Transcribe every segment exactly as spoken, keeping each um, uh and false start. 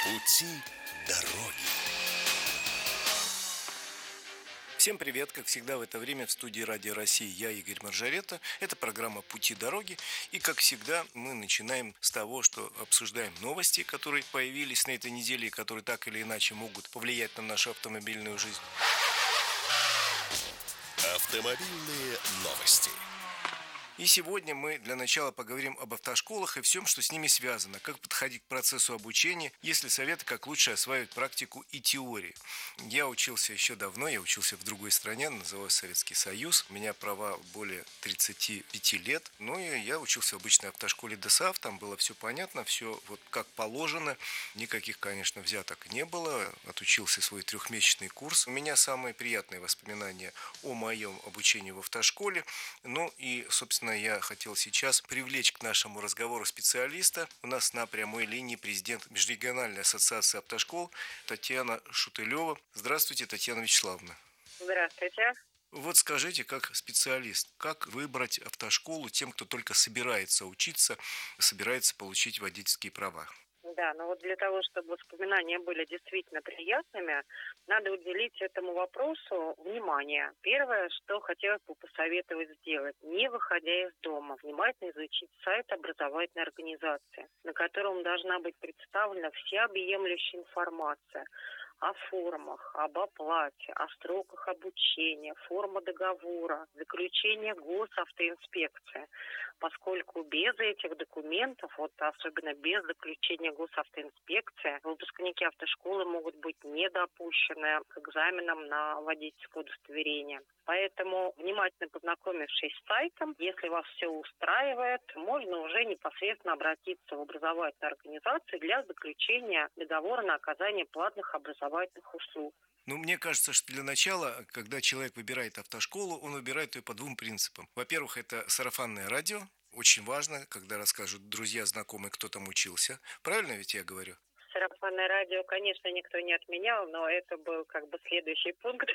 Пути дороги. Всем привет! Как всегда в это время в студии Радио России я, Игорь Маржарета. Это программа «Пути дороги». И, как всегда, мы начинаем с того, что обсуждаем новости, которые появились на этой неделе и которые так или иначе могут повлиять на нашу автомобильную жизнь. Автомобильные новости. И сегодня мы для начала поговорим об автошколах и всем, что с ними связано, как подходить к процессу обучения, есть ли советы, как лучше осваивать практику и теорию. Я учился еще давно, я учился в другой стране, называлась Советский Союз, у меня права более тридцати пяти лет, ну и я учился в обычной автошколе ДОСААФ, там было все понятно, все вот как положено, никаких, конечно, взяток не было, отучился свой трехмесячный курс. У меня самые приятные воспоминания о моем обучении в автошколе, ну и, собственно, я хотел сейчас привлечь к нашему разговору специалиста. У нас на прямой линии президент Межрегиональной ассоциации автошкол Татьяна Шутылева. Здравствуйте, Татьяна Вячеславовна. Здравствуйте. Вот скажите, как специалист, как выбрать автошколу тем, кто только собирается учиться, собирается получить водительские права? Да, но вот для того, чтобы воспоминания были действительно приятными, надо уделить этому вопросу внимание. Первое, что хотелось бы посоветовать сделать, не выходя из дома, внимательно изучить сайт образовательной организации, на котором должна быть представлена всеобъемлющая информация о формах, об оплате, о сроках обучения, форма договора, заключение госавтоинспекции. Поскольку без этих документов, вот особенно без заключения госавтоинспекции, выпускники автошколы могут быть не допущены к экзаменам на водительское удостоверение. Поэтому, внимательно познакомившись с сайтом, если вас все устраивает, можно уже непосредственно обратиться в образовательную организацию для заключения договора на оказание платных образовательных услуг. Ну, мне кажется, что для начала, когда человек выбирает автошколу, он выбирает ее по двум принципам. Во-первых, это сарафанное радио. Очень важно, когда расскажут друзья, знакомые, кто там учился. Правильно ведь я говорю? Сарафанное радио, конечно, никто не отменял, но это был как бы следующий пункт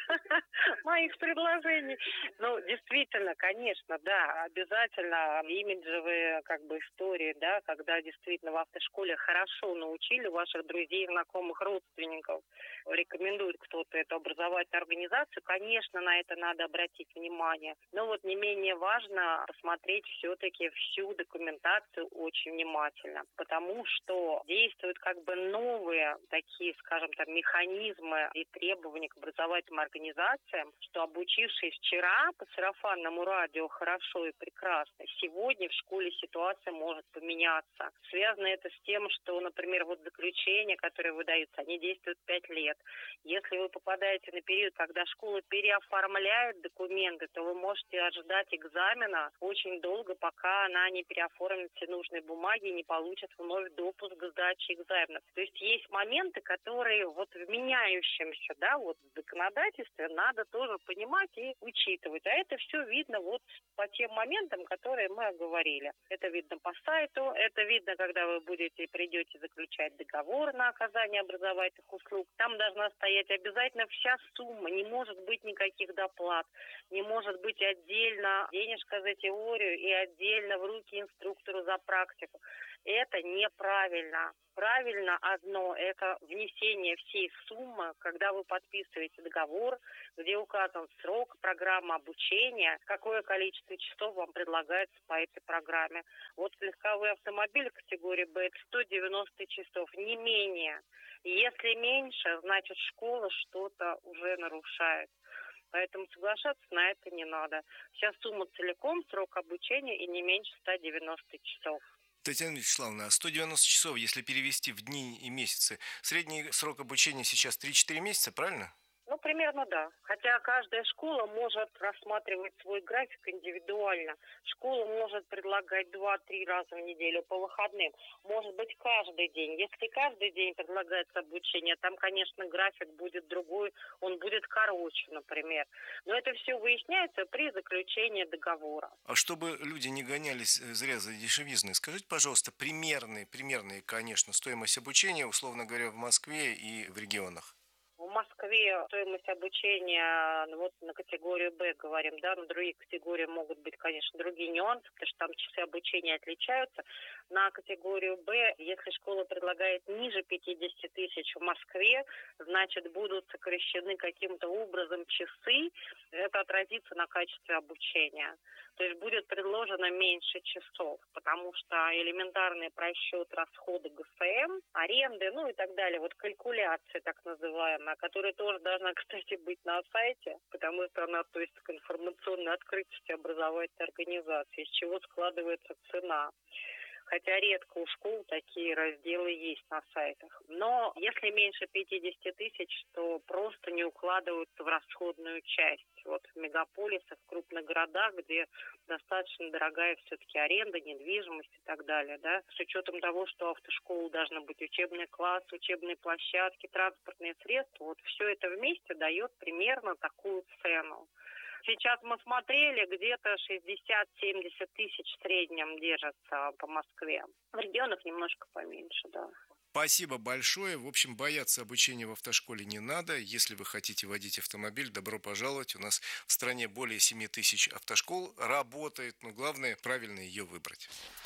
моих предложений. Ну, действительно, конечно, да, обязательно имиджевые как бы истории, да, когда действительно в автошколе хорошо научили ваших друзей, знакомых, родственников, рекомендует кто-то эту образовательную организацию, конечно, на это надо обратить внимание. Но вот не менее важно посмотреть все-таки всю документацию очень внимательно, потому что действуют как бы новые такие, скажем так, механизмы и требования к образовательным организациям, что обучившись вчера по сарафанному радио хорошо и прекрасно, сегодня в школе ситуация может поменяться. Связано это с тем, что, например, вот заключения, которые выдаются, они действуют пять лет. Если вы попадаете на период, когда школа переоформляет документы, то вы можете ожидать экзамена очень долго, пока она не переоформит все нужные бумаги и не получит вновь допуск к сдаче экзаменов. То есть есть моменты, которые вот в меняющемся, да, вот в законодательстве надо тоже понимать и учитывать. А это все видно вот по тем моментам, которые мы оговорили. Это видно по сайту, это видно, когда вы будете придете заключать договор на оказание образовательных услуг. Там должна стоять обязательно вся сумма, не может быть никаких доплат, не может быть отдельно денежка за теорию и отдельно в руки инструктору за практику. Это неправильно. Правильно одно – это внесение всей суммы, когда вы подписываете договор, где указан срок, программа обучения, какое количество часов вам предлагается по этой программе. Вот легковые автомобили категории Б – это сто девяносто часов, не менее. Если меньше, значит школа что-то уже нарушает. Поэтому соглашаться на это не надо. Вся сумма целиком, срок обучения и не меньше ста девяноста часов. Татьяна Вячеславовна, а сто девяносто часов, если перевести в дни и месяцы, средний срок обучения сейчас три-четыре месяца, правильно? Ну, примерно да. Хотя каждая школа может рассматривать свой график индивидуально. Школа может предлагать два-три раза в неделю по выходным. Может быть, каждый день. Если каждый день предлагается обучение, там, конечно, график будет другой, он будет короче, например. Но это все выясняется при заключении договора. А чтобы люди не гонялись зря за дешевизной, скажите, пожалуйста, примерные, примерные, конечно, стоимость обучения, условно говоря, в Москве и в регионах. В Москве Москве стоимость обучения, ну, вот на категорию Б говорим, да, на другие категории могут быть, конечно, другие нюансы, потому что там часы обучения отличаются. На категорию Б, если школа предлагает ниже пятидесяти тысяч в Москве, значит, будут сокращены каким-то образом часы, это отразится на качестве обучения. То есть будет предложено меньше часов, потому что элементарный просчет расхода ГСМ, аренды, ну и так далее, вот калькуляция так называемая, которая тоже должна, кстати, быть на сайте, потому что она относится к информационной открытости образовательной организации, из чего складывается цена. Хотя редко у школ такие разделы есть на сайтах. Но если меньше пятидесяти тысяч, то просто не укладываются в расходную часть. Вот в мегаполисах, в крупных городах, где достаточно дорогая все-таки аренда, недвижимость и так далее. Да? С учетом того, что автошколы должны быть учебный класс, учебные площадки, транспортные средства, вот все это вместе дает примерно такую цену. Сейчас мы смотрели, где-то шестьдесят-семьдесят тысяч в среднем держится по Москве. В регионах немножко поменьше, да. Спасибо большое. В общем, бояться обучения в автошколе не надо. Если вы хотите водить автомобиль, добро пожаловать. У нас в стране более семи тысяч автошкол работает, но главное правильно ее выбрать.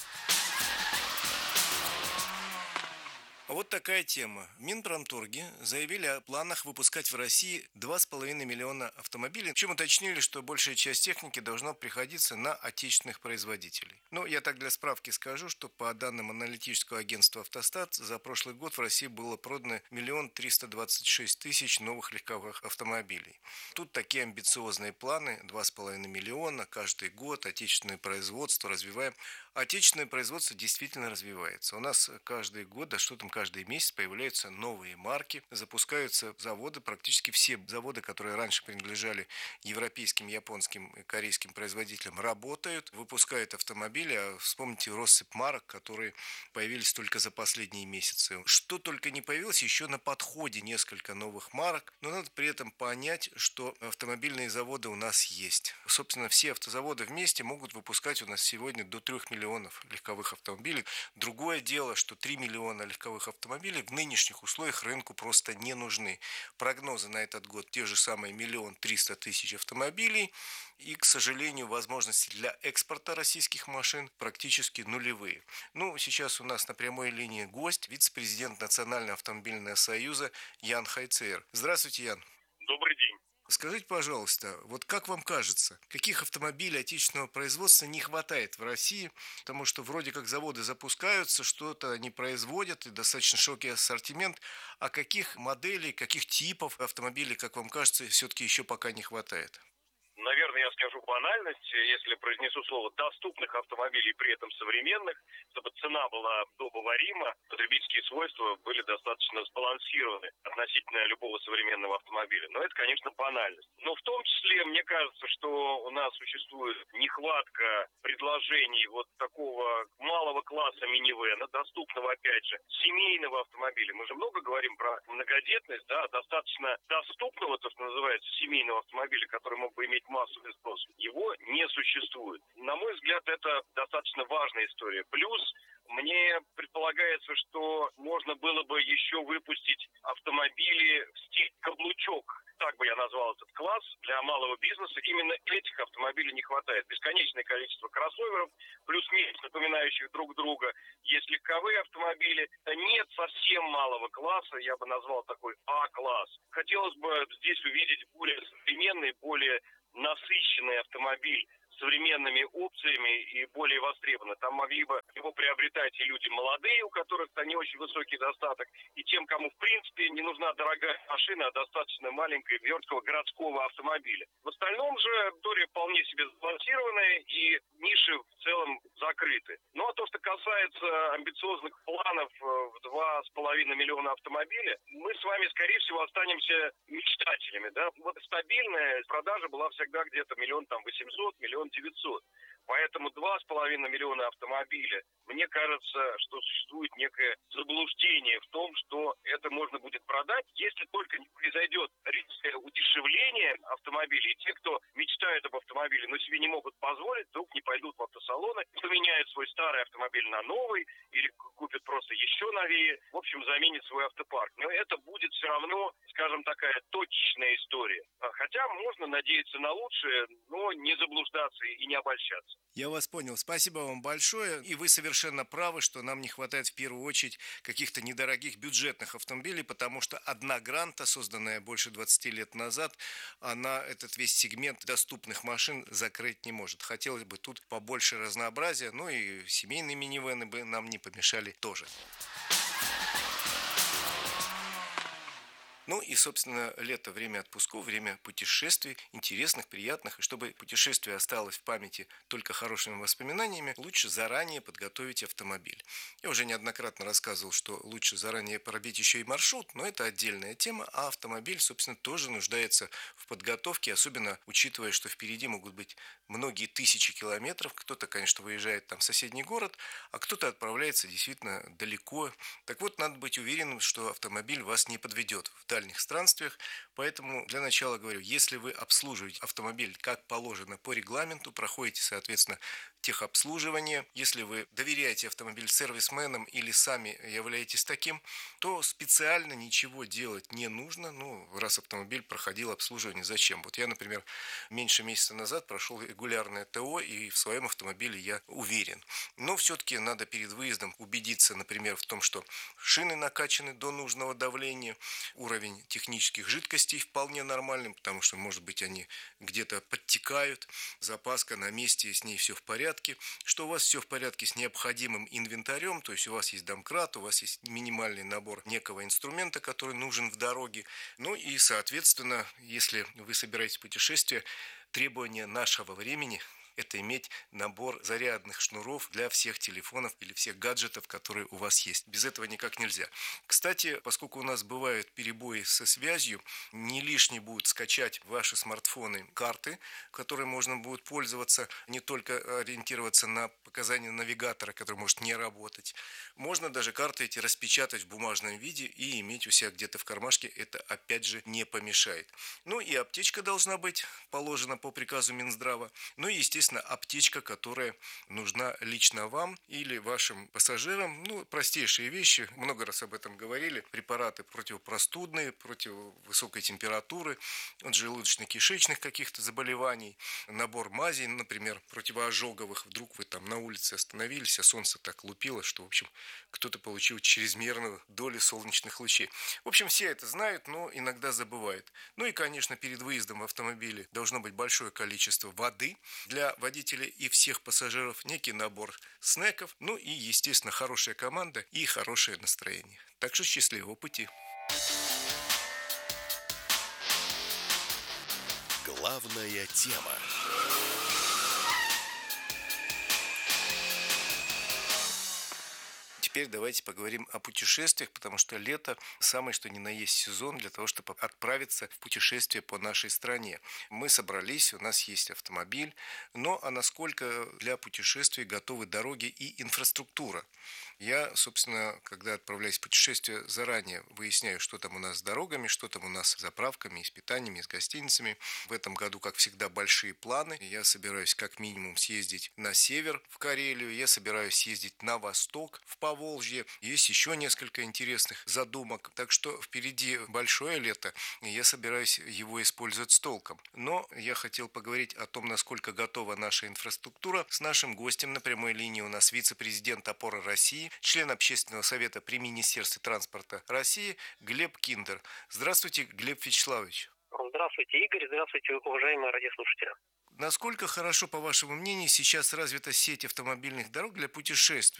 Вот такая тема. В Минпромторге заявили о планах выпускать в России два с половиной миллиона автомобилей, причем уточнили, что большая часть техники должна приходиться на отечественных производителей. Но я так для справки скажу, что по данным аналитического агентства «Автостат» за прошлый год в России было продано миллион триста двадцать шесть тысяч новых легковых автомобилей. Тут такие амбициозные планы, два с половиной миллиона каждый год, отечественное производство развиваем. Отечественное производство действительно развивается. У нас каждый год, да что там, каждый месяц появляются новые марки, запускаются заводы, практически все заводы, которые раньше принадлежали европейским, японским и корейским производителям, работают, выпускают автомобили. А вспомните россыпь марок, которые появились только за последние месяцы. Что только не появилось, еще на подходе несколько новых марок, но надо при этом понять, что автомобильные заводы у нас есть. Собственно, все автозаводы вместе могут выпускать у нас сегодня до трех миллионов легковых автомобилей. Другое дело, что три миллиона легковых автомобилей в нынешних условиях рынку просто не нужны. Прогнозы на этот год те же самые миллион триста тысяч автомобилей. И, к сожалению, возможности для экспорта российских машин практически нулевые. Ну, сейчас у нас на прямой линии гость, вице-президент Национального автомобильного союза Ян Хайцер. Здравствуйте, Ян. Добрый день. Скажите, пожалуйста, вот как вам кажется, каких автомобилей отечественного производства не хватает в России? Потому что вроде как заводы запускаются, что-то они производят, и достаточно широкий ассортимент. А каких моделей, каких типов автомобилей, как вам кажется, все-таки еще пока не хватает? Наверное, я скажу банальность, если произнесу слово «доступных автомобилей», при этом современных, чтобы цена была удобоварима, потребительские свойства были достаточно сбалансированы относительно любого современного автомобиля. Но это, конечно, банальность. Но в том числе, мне кажется, что у нас существует нехватка предложений вот такого малого класса минивэна, доступного, опять же, семейного автомобиля. Мы же много говорим про многодетность, да, достаточно доступного, то, что называется, семейного автомобиля, который мог бы иметь массовый спрос, его не существует. На мой взгляд, это достаточно важная история. Плюс, мне предполагается, что можно было бы еще выпустить автомобили в стиле каблучок. Так бы я назвал этот класс для малого бизнеса. Именно этих автомобилей не хватает. Бесконечное количество кроссоверов, плюс-минус напоминающих друг друга. Есть легковые автомобили. Нет совсем малого класса, я бы назвал такой А-класс. Хотелось бы здесь увидеть более современный, более насыщенный автомобиль современными опциями и более востребованно. Там могли бы его приобретать и люди молодые, у которых-то не очень высокий достаток, и тем, кому в принципе не нужна дорогая машина, а достаточно маленькая верткого городского автомобиля. В остальном же история вполне себе сбалансированная, и ниши в целом закрыты. Ну а то, что касается амбициозных планов в два с половиной миллиона автомобилей, мы с вами, скорее всего, останемся мечтателями. Да? Вот стабильная продажа была всегда где-то миллион там восемьсот, миллион девятьсот. Поэтому два с половиной миллиона автомобилей, мне кажется, что существует некое заблуждение в том, что это можно будет продать, если только не произойдет резкое удешевление автомобилей. И те, кто мечтает об автомобиле, но себе не могут позволить, вдруг не пойдут в автосалоны, поменяют свой старый автомобиль на новый или купят просто еще новее, в общем, заменит свой автопарк. Но это будет все равно, скажем, такая точечная история. Хотя можно надеяться на лучшее, но не заблуждаться и не обольщаться. Я вас понял. Спасибо вам большое. И вы совершенно правы, что нам не хватает в первую очередь каких-то недорогих бюджетных автомобилей, потому что одна Гранта, созданная больше двадцати лет назад, она этот весь сегмент доступных машин закрыть не может. Хотелось бы тут побольше разнообразия, ну и семейные минивэны бы нам не помешали тоже. Ну и, собственно, лето – время отпусков, время путешествий, интересных, приятных. И чтобы путешествие осталось в памяти только хорошими воспоминаниями, лучше заранее подготовить автомобиль. Я уже неоднократно рассказывал, что лучше заранее пробить еще и маршрут, но это отдельная тема, а автомобиль, собственно, тоже нуждается в подготовке, особенно учитывая, что впереди могут быть многие тысячи километров. Кто-то, конечно, выезжает там в соседний город, а кто-то отправляется действительно далеко. Так вот, надо быть уверенным, что автомобиль вас не подведет в дальних странствиях, поэтому для начала говорю, если вы обслуживаете автомобиль как положено по регламенту, проходите, соответственно, техобслуживание, если вы доверяете автомобиль сервисменам или сами являетесь таким, то специально ничего делать не нужно, ну, раз автомобиль проходил обслуживание, зачем? Вот я, например, меньше месяца назад прошел регулярное ТО, и в своем автомобиле я уверен. Но все-таки надо перед выездом убедиться, например, в том, что шины накачаны до нужного давления, уровень технических жидкостей вполне нормальный, потому что, может быть, они где-то подтекают, запаска на месте, с ней все в порядке, что у вас все в порядке с необходимым инвентарем, то есть у вас есть домкрат, у вас есть минимальный набор некого инструмента, который нужен в дороге. Ну и, соответственно, если вы собираетесь в путешествие, требования нашего времени – это иметь набор зарядных шнуров для всех телефонов или всех гаджетов, которые у вас есть. Без этого никак нельзя. Кстати, поскольку у нас бывают перебои со связью, не лишне будет скачать в ваши смартфоны карты, которые можно будет пользоваться, не только ориентироваться на показания навигатора, который может не работать. Можно даже карты эти распечатать в бумажном виде и иметь у себя где-то в кармашке. Это, опять же, не помешает. Ну и аптечка должна быть положена по приказу Минздрава. Ну и, естественно, аптечка, которая нужна лично вам или вашим пассажирам. Ну, простейшие вещи, много раз об этом говорили. Препараты противопростудные, против высокой температуры, от желудочно-кишечных каких-то заболеваний. Набор мазей, например, противоожоговых. Вдруг вы там на улице остановились, а солнце так лупило, что, в общем, кто-то получил чрезмерную долю солнечных лучей. В общем, все это знают, но иногда забывают. Ну и, конечно, перед выездом в автомобиле должно быть большое количество воды для водителей и всех пассажиров, некий набор снеков, ну и, естественно, хорошая команда и хорошее настроение. Так что счастливого пути! Главная тема. Теперь давайте поговорим о путешествиях, потому что лето самый что ни на есть сезон для того, чтобы отправиться в путешествие по нашей стране. Мы собрались, у нас есть автомобиль, но а насколько для путешествий готовы дороги и инфраструктура? Я, собственно, когда отправляюсь в путешествие, заранее выясняю, что там у нас с дорогами, что там у нас с заправками, с питаниями, с гостиницами. В этом году, как всегда, большие планы. Я собираюсь как минимум съездить на север, в Карелию. Я собираюсь съездить на восток, в Поволжье. Есть еще несколько интересных задумок. Так что впереди большое лето, и я собираюсь его использовать с толком. Но я хотел поговорить о том, насколько готова наша инфраструктура. С нашим гостем на прямой линии у нас вице-президент «Опоры России», член Общественного совета при Министерстве транспорта России Глеб Киндер. Здравствуйте, Глеб Вячеславович. Здравствуйте, Игорь. Здравствуйте, уважаемые радиослушатели. Насколько хорошо, по вашему мнению, сейчас развита сеть автомобильных дорог для путешествий?